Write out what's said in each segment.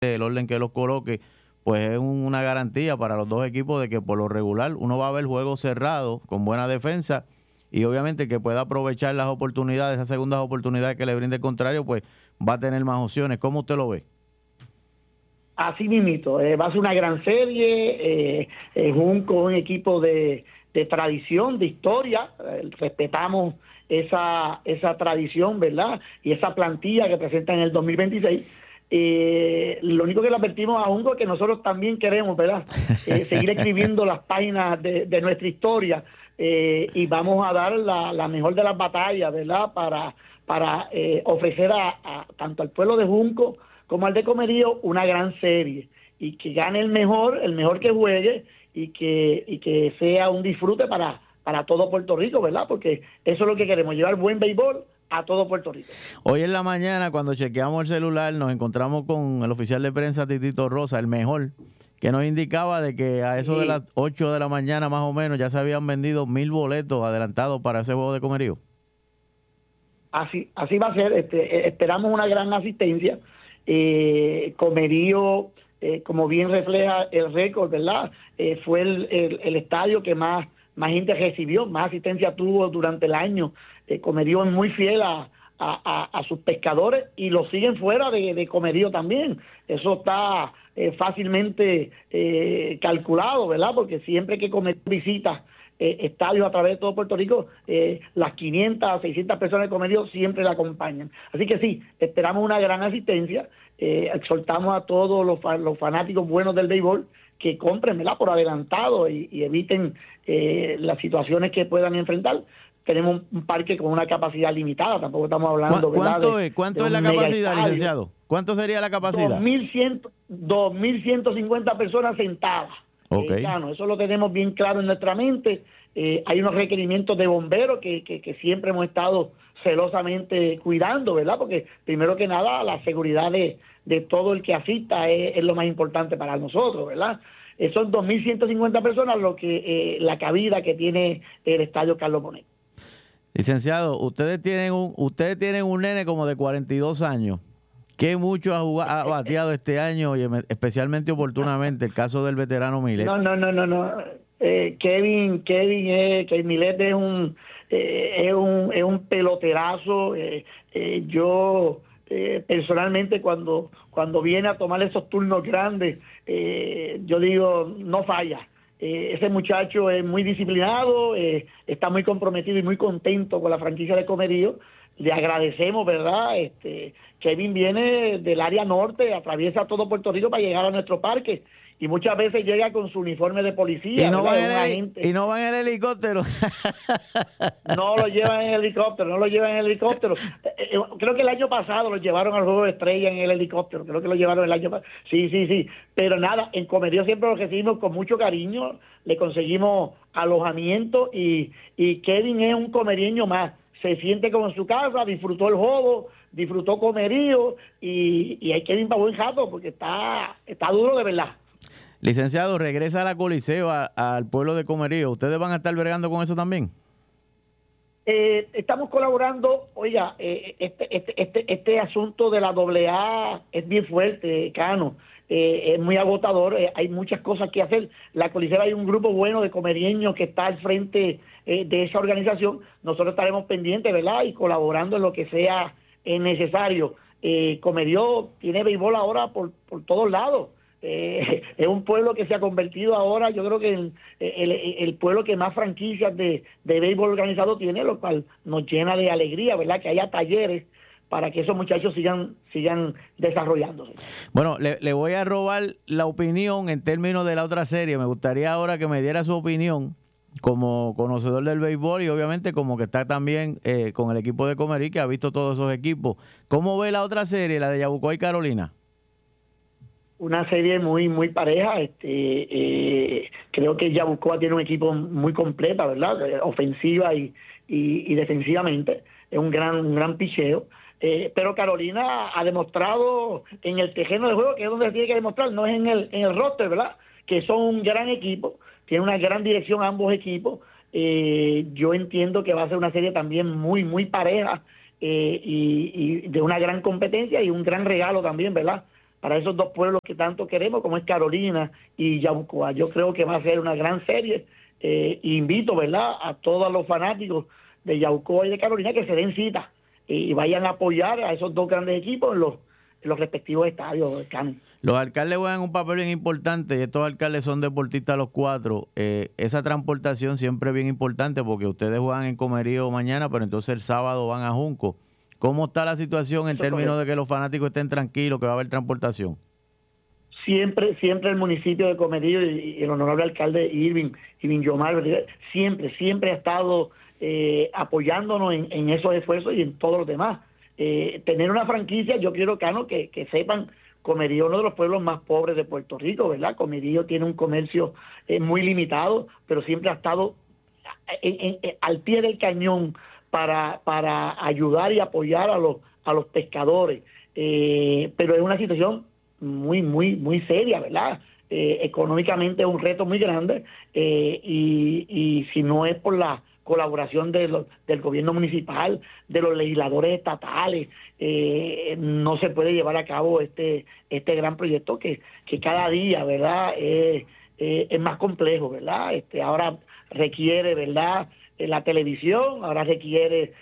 el orden que los coloque, pues es una garantía para los dos equipos de que por lo regular uno va a ver juegos cerrados con buena defensa y obviamente que pueda aprovechar las oportunidades, esas segundas oportunidades que le brinde el contrario, pues va a tener más opciones. ¿Cómo usted lo ve? Así mismito, va a ser una gran serie, Junco, un equipo de tradición, de historia, respetamos esa tradición, ¿verdad? Y esa plantilla que presenta en el 2026. Lo único que le advertimos a Junco es que nosotros también queremos, ¿verdad? Seguir escribiendo las páginas de nuestra historia, y vamos a dar la mejor de las batallas, ¿verdad? Para ofrecer tanto al pueblo de Junco como al de Comerío una gran serie, y que gane el mejor que juegue, y que sea un disfrute para todo Puerto Rico, ¿verdad? Porque eso es lo que queremos, llevar buen béisbol a todo Puerto Rico. Hoy en la mañana, cuando chequeamos el celular, nos encontramos con el oficial de prensa Titito Rosa, el mejor, que nos indicaba de que a eso de las 8 de la mañana más o menos ya se habían vendido 1,000 boletos adelantados para ese juego de Comerío. Así va a ser, esperamos una gran asistencia. Comerío, como bien refleja el récord, ¿verdad? Fue el estadio que más gente recibió, más asistencia tuvo durante el año. Comerío es muy fiel a sus pescadores y lo siguen fuera de Comerío también. Eso está fácilmente calculado, ¿verdad? Porque siempre que Comerío visita estadios a través de todo Puerto Rico, las 500, 600 personas de Comerío siempre la acompañan. Así que sí, esperamos una gran asistencia. Exhortamos a todos los fanáticos buenos del béisbol que compren, ¿verdad?, por adelantado, y eviten las situaciones que puedan enfrentar. Tenemos un parque con una capacidad limitada, tampoco estamos hablando, ¿verdad? ¿Cuánto es la capacidad, licenciado? ¿Cuánto sería la capacidad? 2.150 personas sentadas. Okay. Eso lo tenemos bien claro en nuestra mente. Hay unos requerimientos de bomberos que siempre hemos estado celosamente cuidando, ¿verdad? Porque primero que nada la seguridad de todo el que asista es lo más importante para nosotros, ¿verdad? Son 2.150 personas la cabida que tiene el estadio Carlos Bonet. Licenciado, ustedes tienen un nene como de 42 años. ¿Qué mucho ha bateado este año, y especialmente oportunamente el caso del veterano Milet? No. Kevin Milet es un peloterazo. Yo personalmente cuando viene a tomar esos turnos grandes, yo digo, no falla. Ese muchacho es muy disciplinado, está muy comprometido y muy contento con la franquicia de Comerío. Le agradecemos, ¿verdad? Kevin viene del área norte, atraviesa todo Puerto Rico para llegar a nuestro parque, y muchas veces llega con su uniforme de policía. Y no va en el helicóptero. No lo llevan en helicóptero. Creo que el año pasado lo llevaron al Juego de Estrella en el helicóptero. Creo que lo llevaron el año pasado. Sí. Pero nada, en Comerío siempre lo recibimos con mucho cariño. Le conseguimos alojamiento, y Kevin es un comerieño más. Se siente como en su casa, disfrutó el juego, disfrutó Comerío, y hay Kevin para buen jato porque está duro de verdad. Licenciado, regresa a la Coliseo, al pueblo de Comerío. ¿Ustedes van a estar bregando con eso también? Estamos colaborando. Oiga, este asunto de la AA es bien fuerte, Cano. Es muy agotador, hay muchas cosas que hacer. La Coliseo, hay un grupo bueno de comerieños que está al frente de esa organización. Nosotros estaremos pendientes, ¿verdad?, y colaborando en lo que sea necesario. Comerío tiene béisbol ahora por todos lados. Es un pueblo que se ha convertido ahora, yo creo que el pueblo que más franquicias de béisbol organizado tiene, lo cual nos llena de alegría, ¿verdad?, que haya talleres para que esos muchachos sigan desarrollándose. Bueno, le voy a robar la opinión en términos de la otra serie. Me gustaría ahora que me diera su opinión como conocedor del béisbol, y obviamente como que está también con el equipo de Comerí, que ha visto todos esos equipos. ¿Cómo ve la otra serie, la de Yabucoa y Carolina? Una serie muy pareja. Creo que Yabucoa tiene un equipo muy completa, ¿verdad?, ofensiva y defensivamente. Es un gran picheo. Pero Carolina ha demostrado en el terreno de juego, que es donde se tiene que demostrar, no es en el roster, ¿verdad?, que son un gran equipo, tiene una gran dirección ambos equipos. Yo entiendo que va a ser una serie también muy pareja, y de una gran competencia y un gran regalo también, ¿verdad?, para esos dos pueblos que tanto queremos, como es Carolina y Yabucoa. Yo creo que va a ser una gran serie. Invito, ¿verdad?, a todos los fanáticos de Yabucoa y de Carolina que se den cita y vayan a apoyar a esos dos grandes equipos en los respectivos estadios, Cani. Los alcaldes juegan un papel bien importante y estos alcaldes son deportistas los cuatro. Esa transportación siempre es bien importante porque ustedes juegan en Comerío mañana, pero entonces el sábado van a Junco. ¿Cómo está la situación en términos de que los fanáticos estén tranquilos, que va a haber transportación? Siempre el municipio de Comerío y el honorable alcalde Irving Yomar, siempre ha estado apoyándonos en esos esfuerzos y en todos los demás. Tener una franquicia, yo quiero, Cano, que sepan, Comerío es uno de los pueblos más pobres de Puerto Rico, ¿verdad? Comerío tiene un comercio muy limitado, pero siempre ha estado al pie del cañón para ayudar y apoyar a los pescadores. Pero es una situación muy seria, ¿verdad? Económicamente es un reto muy grande y si no es por la colaboración del gobierno municipal, de los legisladores estatales, no se puede llevar a cabo este gran proyecto que cada día, ¿verdad?, es más complejo, ¿verdad? Ahora requiere, ¿verdad?, la televisión, ahora requiere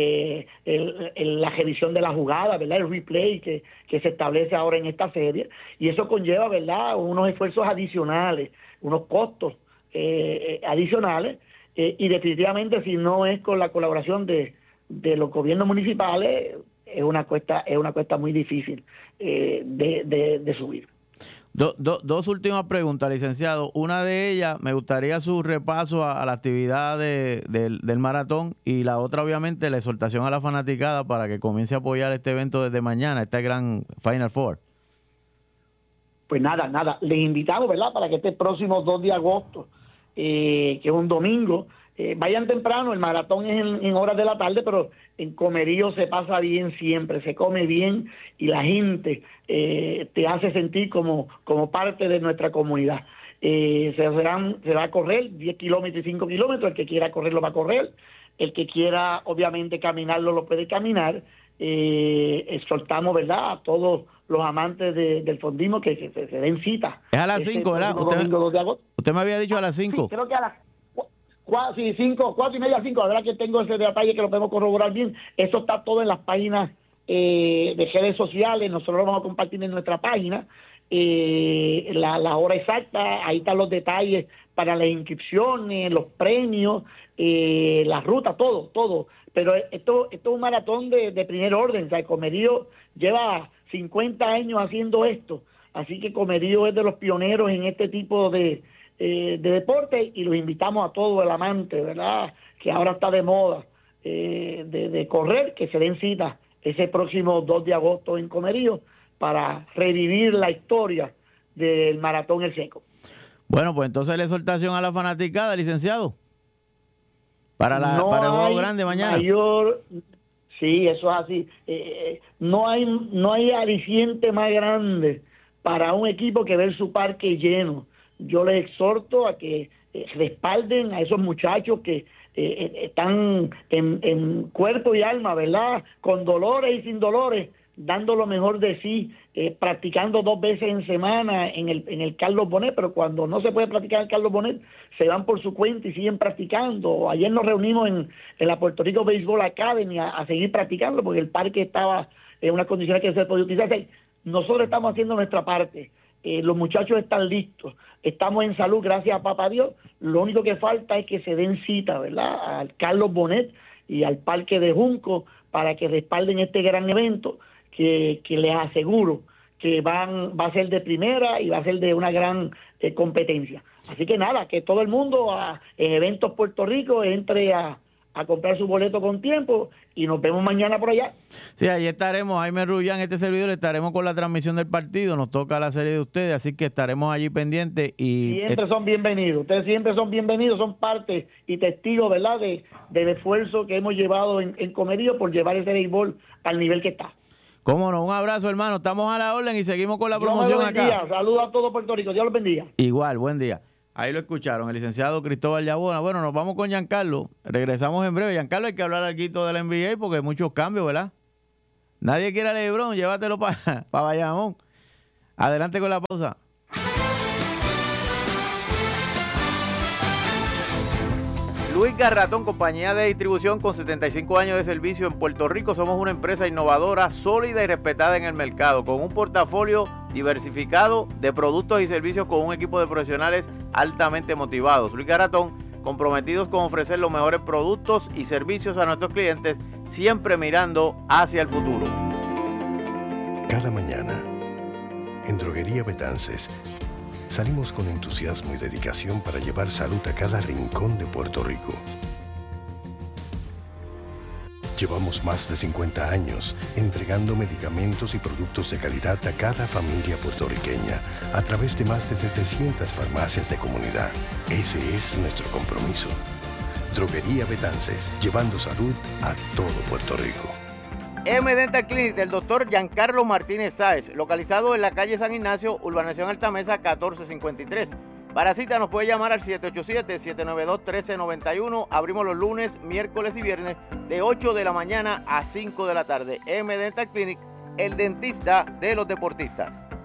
la revisión de la jugada, ¿verdad?, el replay que se establece ahora en esta serie, y eso conlleva, ¿verdad?, unos esfuerzos adicionales, unos costos adicionales, y definitivamente si no es con la colaboración de los gobiernos municipales, es una cuesta muy difícil de subir. Dos últimas preguntas, licenciado. Una de ellas, me gustaría su repaso a la actividad del maratón, y la otra, obviamente, la exhortación a la fanaticada para que comience a apoyar este evento desde mañana, este gran Final Four. Pues nada, les invitamos, ¿verdad?, para que este próximo 2 de agosto, que es un domingo, vayan temprano. El maratón es en horas de la tarde, pero en Comerío se pasa bien siempre, se come bien y la gente te hace sentir como parte de nuestra comunidad. Se va a correr 10 kilómetros y 5 kilómetros, el que quiera correrlo va a correr, el que quiera obviamente caminarlo lo puede caminar. Exhortamos, ¿verdad?, a todos los amantes del fondismo que se den cita. Es a las 5, ¿verdad? Domingo 2 de agosto. Usted me había dicho a las 5. Sí, creo que a las 4 y media, 5. La verdad que tengo ese detalle que lo podemos corroborar bien. Eso está todo en las páginas de redes sociales. Nosotros lo vamos a compartir en nuestra página. La hora exacta, ahí están los detalles para las inscripciones, los premios, la ruta, todo. Pero esto es un maratón de primer orden. O sea, Comerío lleva 50 años haciendo esto, así que Comerío es de los pioneros en este tipo de deporte, y los invitamos a todo el amante, ¿verdad?, que ahora está de moda de correr, que se den cita ese próximo 2 de agosto en Comerío para revivir la historia del maratón El Seco. Bueno, pues entonces la exhortación a la fanaticada, licenciado, para el juego grande mañana. Sí, eso es así. No hay aliciente más grande para un equipo que ver su parque lleno. Yo les exhorto a que respalden a esos muchachos que están en cuerpo y alma, ¿verdad?, con dolores y sin dolores, dando lo mejor de sí, practicando 2 veces en semana en el Carlos Bonet, pero cuando no se puede practicar en el Carlos Bonet, se van por su cuenta y siguen practicando. Ayer nos reunimos en la Puerto Rico Baseball Academy a seguir practicando, porque el parque estaba en unas condiciones que se podía utilizar. Nosotros estamos haciendo nuestra parte. Los muchachos están listos, estamos en salud, gracias a papá Dios. Lo único que falta es que se den cita, ¿verdad?, al Carlos Bonet y al Parque de Junco para que respalden este gran evento que les aseguro que va a ser de primera y va a ser de una gran competencia. Así que nada, que todo el mundo en Eventos Puerto Rico entre a comprar su boleto con tiempo, y nos vemos mañana por allá. Sí, ahí estaremos, Jaime Rullán, este servidor, estaremos con la transmisión del partido, nos toca la serie de ustedes, así que estaremos allí pendientes. Y siempre son bienvenidos, ustedes siempre son bienvenidos, son parte y testigos, ¿verdad?, del esfuerzo que hemos llevado en Comerío por llevar ese béisbol al nivel que está. Cómo no, un abrazo, hermano, estamos a la orden y seguimos con la promoción acá. Saludos a todo Puerto Rico, Dios los bendiga. Igual, buen día. Ahí lo escucharon, el licenciado Cristóbal Yabona. Bueno, nos vamos con Giancarlo. Regresamos en breve. Giancarlo, hay que hablar algo del NBA porque hay muchos cambios, ¿verdad? Nadie quiere a LeBron, llévatelo para Bayamón. Adelante con la pausa. Luis Garratón, compañía de distribución con 75 años de servicio en Puerto Rico. Somos una empresa innovadora, sólida y respetada en el mercado, con un portafolio diversificado de productos y servicios con un equipo de profesionales altamente motivados. Luis Garratón, comprometidos con ofrecer los mejores productos y servicios a nuestros clientes, siempre mirando hacia el futuro. Cada mañana, en Droguería Betances, salimos con entusiasmo y dedicación para llevar salud a cada rincón de Puerto Rico. Llevamos más de 50 años entregando medicamentos y productos de calidad a cada familia puertorriqueña a través de más de 700 farmacias de comunidad. Ese es nuestro compromiso. Droguería Betances, llevando salud a todo Puerto Rico. M-Dental Clinic del Dr. Giancarlo Martínez Sáez, localizado en la calle San Ignacio, Urbanización Altamesa 1453. Para cita nos puede llamar al 787-792-1391. Abrimos los lunes, miércoles y viernes de 8 de la mañana a 5 de la tarde. M-Dental Clinic, el dentista de los deportistas.